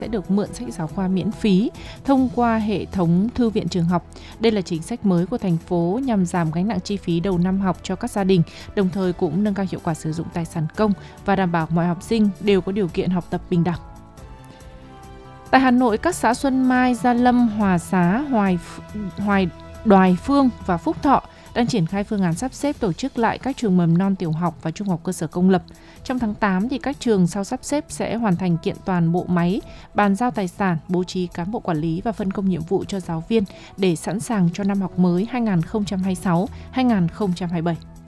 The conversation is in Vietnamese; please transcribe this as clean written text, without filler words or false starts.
sẽ được mượn sách giáo khoa miễn phí thông qua hệ thống thư viện trường học. Đây là chính sách mới của thành phố nhằm giảm gánh nặng chi phí đầu năm học cho các gia đình, đồng thời cũng nâng cao hiệu quả sử dụng tài sản công và đảm bảo mọi học sinh đều có điều kiện học tập bình đẳng. Tại Hà Nội, các xã Xuân Mai, Gia Lâm, Hòa Xá, Đoài Phương và Phúc Thọ đang triển khai phương án sắp xếp tổ chức lại các trường mầm non, tiểu học và trung học cơ sở công lập. Trong tháng 8, thì các trường sau sắp xếp sẽ hoàn thành kiện toàn bộ máy, bàn giao tài sản, bố trí cán bộ quản lý và phân công nhiệm vụ cho giáo viên để sẵn sàng cho năm học mới 2026-2027.